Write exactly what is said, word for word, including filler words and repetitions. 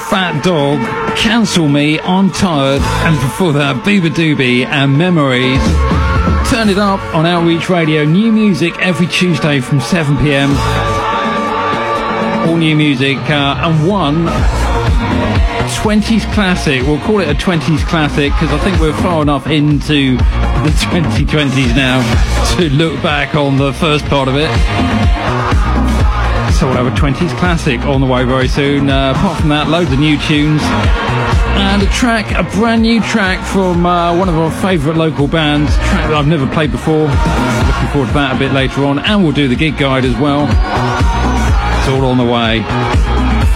Fat Dog, Cancel Me, I'm Tired, and before that, Beaver Doobie and Memories. Turn it up on Outreach Radio. New music every Tuesday from seven p.m. All new music, uh, and one twenties classic. We'll call it a twenties classic because I think we're far enough into the twenty twenties now to look back on the first part of it. So we'll have a twenties classic on the way very soon. Uh, apart from that, loads of new tunes and a track, a brand new track from uh, one of our favourite local bands, a track that I've never played before. Looking forward to that a bit later on, and we'll do the gig guide as well. It's all on the way.